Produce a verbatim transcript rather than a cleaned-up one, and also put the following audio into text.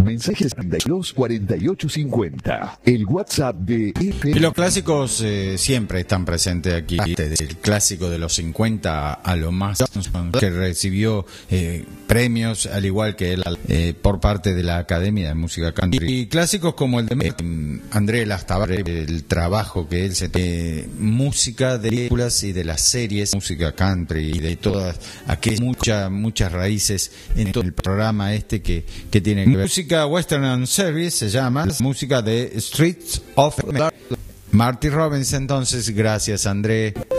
Mensajes treinta y dos cuarenta y ocho cincuenta. El WhatsApp de F. Y los clásicos eh, siempre están presentes aquí, desde el clásico de los cincuenta a lo más que recibió eh, premios, al igual que él, eh, por parte de la Academia de Música Country. Y clásicos como el de eh, André Lastabare, el trabajo que él se tiene, música de películas y de las series, música country y de todas aquellas muchas muchas raíces en todo el programa este que, que tiene que ver. Música Western and Service se llama, música de Streets of Marty Robbins. Entonces, gracias André.